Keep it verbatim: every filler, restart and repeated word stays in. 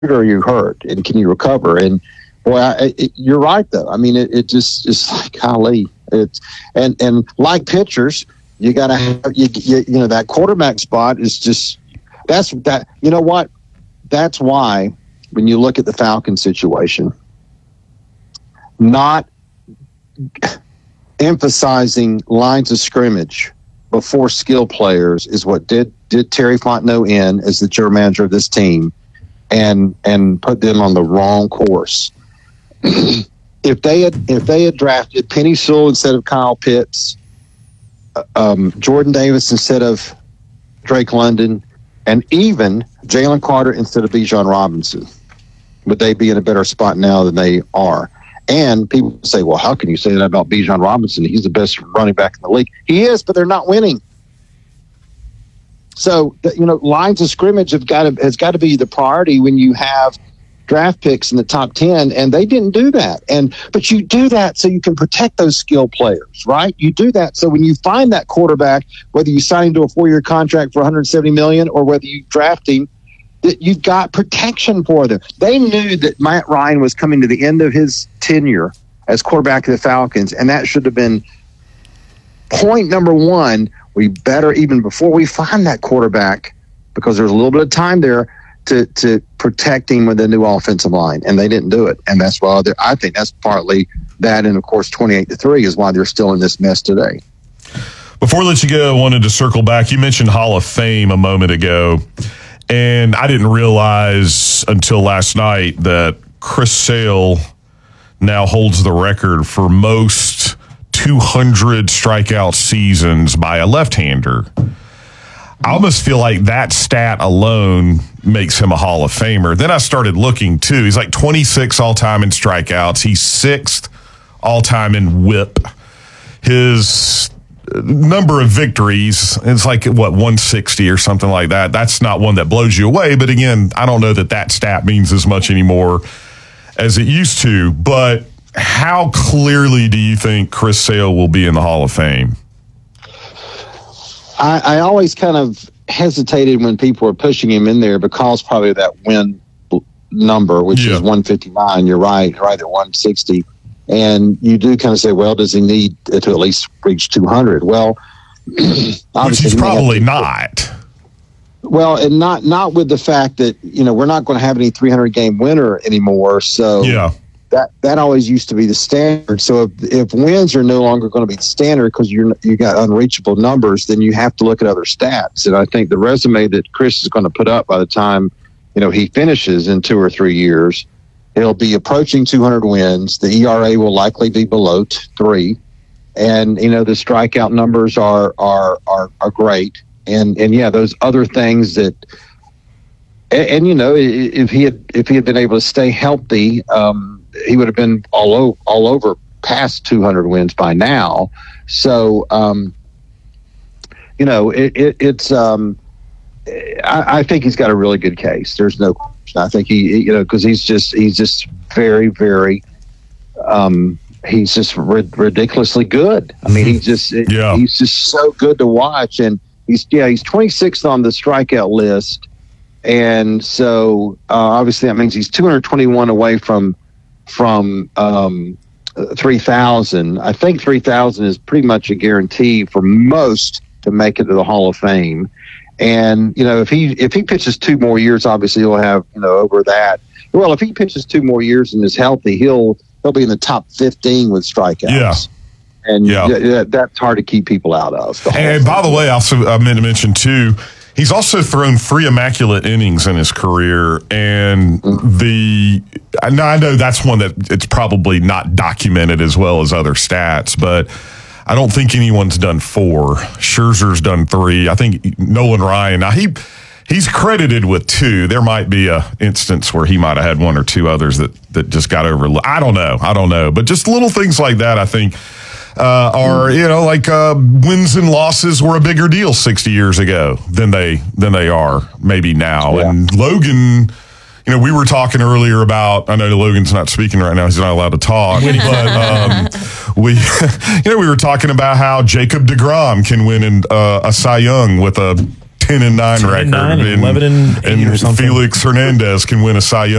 or are you hurt, and can you recover? And boy, I, it, you're right though. I mean, it, it just it's like golly, it's and and like pitchers, you got to have you, you you know that quarterback spot is just that's that you know what that's why when you look at the Falcons situation, not emphasizing lines of scrimmage before skill players is what did did Terry Fontenot in as the general manager of this team. And and put them on the wrong course. if they had if they had drafted Penny Sewell instead of Kyle Pitts, um, Jordan Davis instead of Drake London, and even Jalen Carter instead of Bijan Robinson, would they be in a better spot now than they are? And people say, well, how can you say that about Bijan Robinson? He's the best running back in the league. He is, but they're not winning. So, you know, lines of scrimmage have got to has got to be the priority when you have draft picks in the top ten, and they didn't do that. And but you do that so you can protect those skill players, right? You do that so when you find that quarterback, whether you sign him to a four-year contract for one hundred seventy million dollars or whether you draft him, that you've got protection for them. They knew that Matt Ryan was coming to the end of his tenure as quarterback of the Falcons, and that should have been point number one. We better, even before we find that quarterback, because there's a little bit of time there to to protect him with the new offensive line, and they didn't do it. And that's why I think that's partly that, and of course twenty-eight to three is why they're still in this mess today. Before I let you go, I wanted to circle back. You mentioned Hall of Fame a moment ago, and I didn't realize until last night that Chris Sale now holds the record for most two hundred strikeout seasons by a left-hander. I almost feel like that stat alone makes him a Hall of Famer. Then I started looking, too. He's like twenty-six all-time in strikeouts. He's sixth all-time in whip. His number of victories, it's like, what, one sixty or something like that. That's not one that blows you away. But, again, I don't know that that stat means as much anymore as it used to. But how clearly do you think Chris Sale will be in the Hall of Fame? I, I always kind of hesitated when people were pushing him in there because probably of that win number, which yeah. is one fifty-nine. You're right, right at one sixty. And you do kind of say, well, does he need to at least reach two hundred? Well, which he's probably to, not. Well, and not not with the fact that, you know, we're not going to have any three hundred game winner anymore. So yeah. That that always used to be the standard. So if, if wins are no longer going to be the standard because you're you got unreachable numbers, then you have to look at other stats. And I think the resume that Chris is going to put up by the time, you know, he finishes in two or three years, he'll be approaching two hundred wins. The E R A will likely be below three, and you know the strikeout numbers are are are, are great. And and yeah, those other things that. And, and you know, if he had if he had been able to stay healthy. Um, he would have been all over, all over past two hundred wins by now. So, um, you know, it, it, it's, um, I, I think he's got a really good case. There's no question. I think he, you know, cause he's just, he's just very, very, um, he's just ri- ridiculously good. I mean, he's just, yeah. he's just so good to watch. And he's, yeah, he's twenty-sixth on the strikeout list. And so, uh, obviously that means he's two hundred twenty-one away from, from um, three thousand. I think three thousand is pretty much a guarantee for most to make it to the Hall of Fame. And, you know, if he if he pitches two more years, obviously he'll have, you know, over that. Well, if he pitches two more years and is healthy, he'll he'll be in the top fifteen with strikeouts. Yeah. And yeah. th- that's hard to keep people out of. And by the way, also I meant to mention, too, he's also thrown three immaculate innings in his career, and mm-hmm. the now I know that's one that it's probably not documented as well as other stats, but I don't think anyone's done four. Scherzer's done three. I think Nolan Ryan. Now he he's credited with two. There might be a instance where he might have had one or two others that that just got overlooked. I don't know. I don't know, but just little things like that, I think. Uh, are you know like uh, wins and losses were a bigger deal sixty years ago than they than they are maybe now. Yeah. And Logan, you know, we were talking earlier about. I know Logan's not speaking right now; he's not allowed to talk. But um, we, you know, we were talking about how Jacob deGrom can win in, uh, a Cy Young with a ten and nine ten record, and nine and and, eleven and eight and or something. Felix Hernandez can win a Cy Young